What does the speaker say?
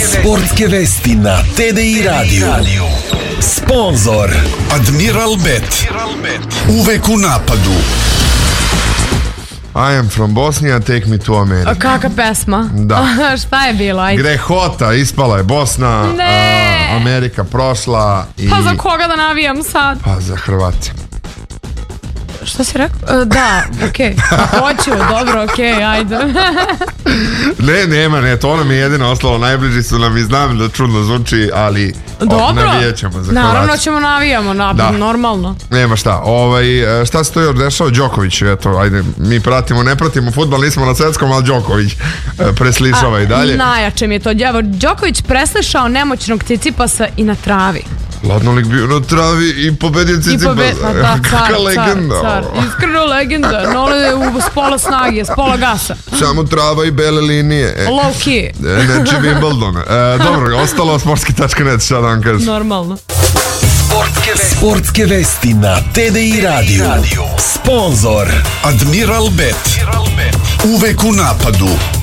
Sportske vesti na TDI Radio. Sponzor Admiral Bet. Uvek u napadu. I am from Bosnia, take me to America. Kakva pesma? Da. Šta je bilo? Ajde. Grehota, ispala je Bosna, Amerika prošla i... Pa za koga da navijam sad? Pa za Hrvate. Šta si rekao? Da, okej. Hoću, dobro, okej, ajde. Ne, to nam je jedino ostalo. Najbliži su nam i znam da čudno zvuči, ali navijat ćemo za Hrvate. Naravno ćemo navijamo, normalno. Nema šta. Šta se to još dešao? Đoković, eto, ajde, mi ne pratimo fudbal, nismo na svetskom, ali Đoković preslišava i dalje. Najjače mi je to. Đoković preslišao nemoćnog Cicipasa i na travi. Ladnolik bio na travi i pobedio Cicipasa. Kakva legenda. Car, iskreno legenda. Nole u spola snage, spola gasa. Samo trava i bele linije. Low key. Neće Wimbledon. Dobro, ostalo sportski.net, šta da vam kažem. Normalno. Sportske vesti na TDI Radio. Sponzor Admiral Bet. Uvek u napadu.